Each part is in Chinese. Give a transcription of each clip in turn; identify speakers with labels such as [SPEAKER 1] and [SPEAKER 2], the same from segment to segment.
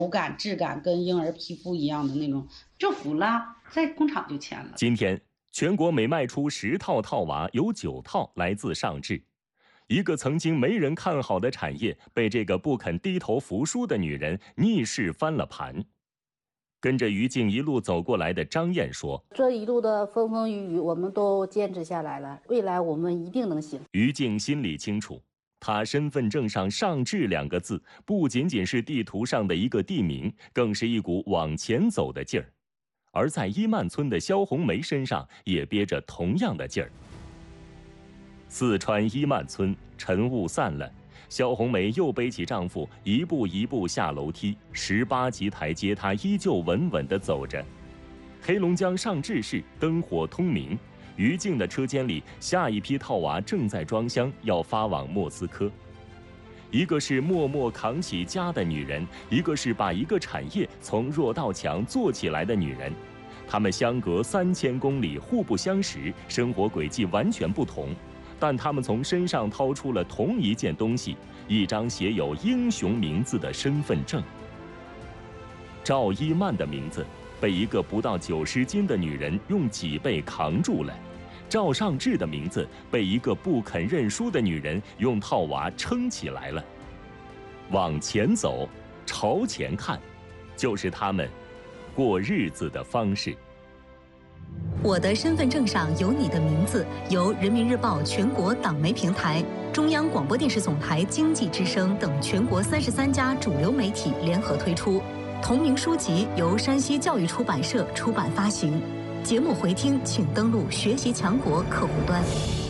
[SPEAKER 1] 口感、质感跟婴儿皮肤一样的那种，就服了，在工厂就签了。
[SPEAKER 2] 今天，全国每卖出10套套娃，有9套来自上智。一个曾经没人看好的产业，被这个不肯低头服输的女人逆势翻了盘。跟着于静一路走过来的张燕说：“
[SPEAKER 3] 这一路的风风雨雨，我们都坚持下来了，未来我们一定能行。”
[SPEAKER 2] 于静心里清楚，她身份证上上智2个字，不仅仅是地图上的一个地名，更是一股往前走的劲儿。而在伊曼村的肖红梅身上也憋着同样的劲儿。四川伊曼村，晨雾散了，肖红梅又背起丈夫，一步一步下楼梯，18级台阶，她依旧稳稳地走着。黑龙江上智市灯火通明，于静的车间里，下一批套娃正在装箱，要发往莫斯科。一个是默默扛起家的女人，一个是把一个产业从弱到强做起来的女人。她们相隔3000公里，互不相识，生活轨迹完全不同。但他们从身上掏出了同一件东西，一张写有英雄名字的身份证。赵一曼的名字被一个不到90斤的女人用脊背扛住了，赵尚志的名字被一个不肯认输的女人用套娃撑起来了。往前走，朝前看，就是他们过日子的方式。
[SPEAKER 4] 我的身份证上有你的名字，由人民日报全国党媒平台、中央广播电视总台经济之声等全国33家主流媒体联合推出。同名书籍由山西教育出版社出版发行。节目回听请登录学习强国客户端。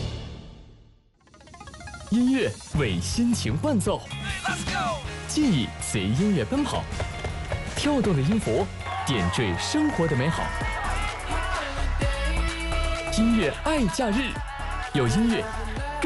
[SPEAKER 5] 音乐为心情伴奏，记忆随音乐奔跑，跳动的音符点缀生活的美好。音乐爱假日，有音乐